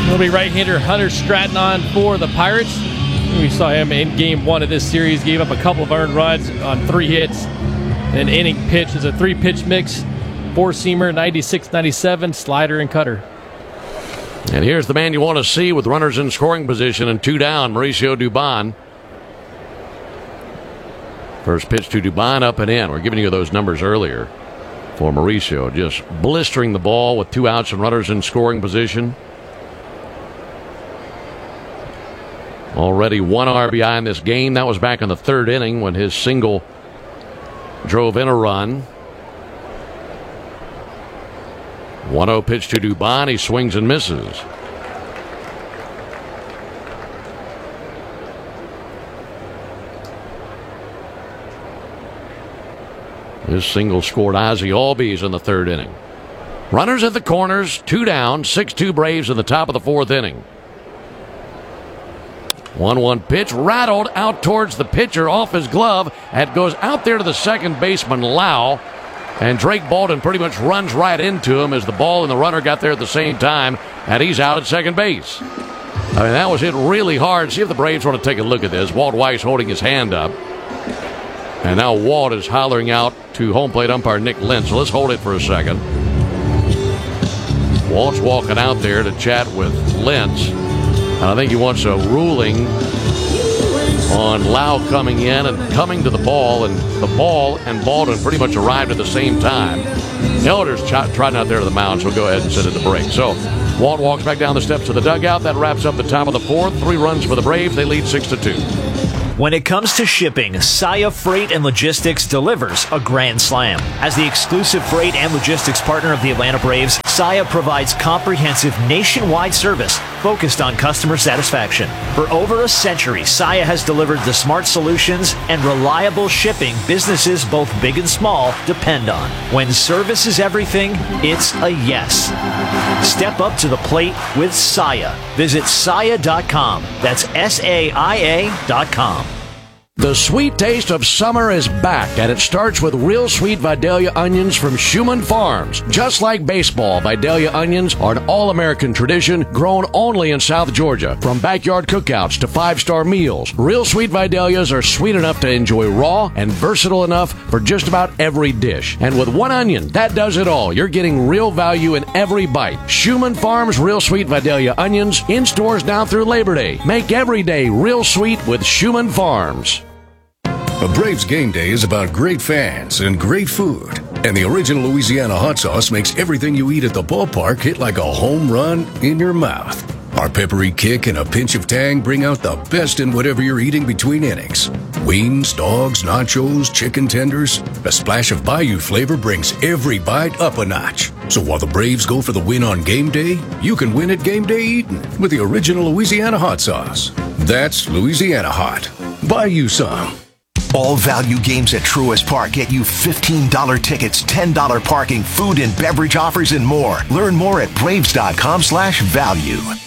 It'll be right-hander Hunter Stratton on for the Pirates. We saw him in Game 1 of this series. Gave up a couple of earned runs on 3 hits. An inning pitch is a 3-pitch mix. 4-seamer, 96-97, slider, and cutter. And here's the man you want to see with runners in scoring position and 2 down, Mauricio Dubon. First pitch to Dubon, up and in. We're giving you those numbers earlier for Mauricio. Just blistering the ball with 2 outs and runners in scoring position. Already 1 RBI in this game. That was back in the 3rd inning when his single drove in a run. 1-0 pitch to Dubon. He swings and misses. His single scored Ozzie Albies in the 3rd inning. Runners at the corners, 2 down, 6-2 Braves in the top of the 4th inning. 1-1 pitch, rattled out towards the pitcher, off his glove, and goes out there to the second baseman, Lau. And Drake Baldwin pretty much runs right into him as the ball and the runner got there at the same time, and he's out at second base. I mean, that was hit really hard. See if the Braves want to take a look at this. Walt Weiss holding his hand up. And now Walt is hollering out to home plate umpire Nick Lentz. So let's hold it for a second. Walt's walking out there to chat with Lentz. And I think he wants a ruling on Lau coming in and coming to the ball. And the ball and Baldwin pretty much arrived at the same time. Elder's trotting out there to the mound, so go ahead and send it to break. So Walt walks back down the steps of the dugout. That wraps up the top of the 4th. 3 runs for the Braves. They lead 6-2. When it comes to shipping, Saia Freight and Logistics delivers a grand slam. As the exclusive freight and logistics partner of the Atlanta Braves, Saia provides comprehensive nationwide service focused on customer satisfaction. For over a century, Saia has delivered the smart solutions and reliable shipping businesses both big and small depend on. When service is everything, it's a yes. Step up to the plate with Saia. Visit Saia.com. That's SAIA.com. The sweet taste of summer is back, and it starts with real sweet Vidalia onions from Schumann Farms. Just like baseball, Vidalia onions are an all-American tradition grown only in South Georgia. From backyard cookouts to 5-star meals, real sweet Vidalias are sweet enough to enjoy raw and versatile enough for just about every dish. And with 1 onion, that does it all. You're getting real value in every bite. Schumann Farms Real Sweet Vidalia onions in stores now through Labor Day. Make every day real sweet with Schumann Farms. A Braves game day is about great fans and great food. And the original Louisiana hot sauce makes everything you eat at the ballpark hit like a home run in your mouth. Our peppery kick and a pinch of tang bring out the best in whatever you're eating between innings. Wings, dogs, nachos, chicken tenders. A splash of Bayou flavor brings every bite up a notch. So while the Braves go for the win on game day, you can win at game day eating with the original Louisiana hot sauce. That's Louisiana hot. Buy you some. All value games at Truist Park get you $15 tickets, $10 parking, food and beverage offers, and more. Learn more at Braves.com/value.